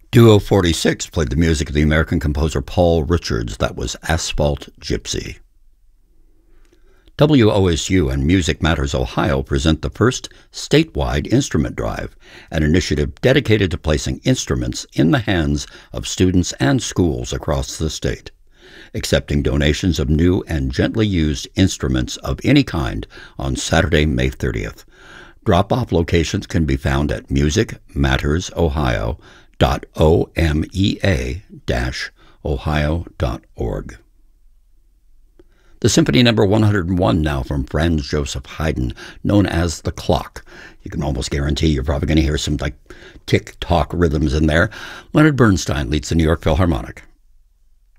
Duo 46 played the music of the American composer Paul Richards. That was Asphalt Gypsy. WOSU and Music Matters Ohio present the first statewide instrument drive, an initiative dedicated to placing instruments in the hands of students and schools across the state, accepting donations of new and gently used instruments of any kind on Saturday, May 30th. Drop-off locations can be found at musicmattersohio.omea-ohio.org. The Symphony No. 101 now from Franz Joseph Haydn, known as The Clock. You can almost guarantee you're probably going to hear some tick-tock rhythms in there. Leonard Bernstein leads the New York Philharmonic.